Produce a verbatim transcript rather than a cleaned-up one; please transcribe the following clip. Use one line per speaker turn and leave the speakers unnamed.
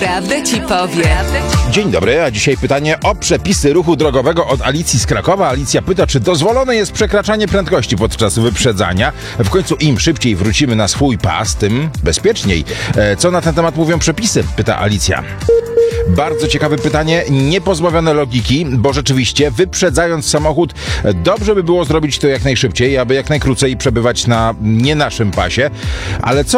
Prawdę ci powie.
Dzień dobry, a dzisiaj pytanie o przepisy ruchu drogowego od Alicji z Krakowa. Alicja pyta, czy dozwolone jest przekraczanie prędkości podczas wyprzedzania. W końcu im szybciej wrócimy na swój pas, tym bezpieczniej. E, Co na ten temat mówią przepisy? Pyta Alicja. Bardzo ciekawe pytanie, niepozbawione logiki, bo rzeczywiście wyprzedzając samochód dobrze by było zrobić to jak najszybciej, aby jak najkrócej przebywać na nie naszym pasie. Ale co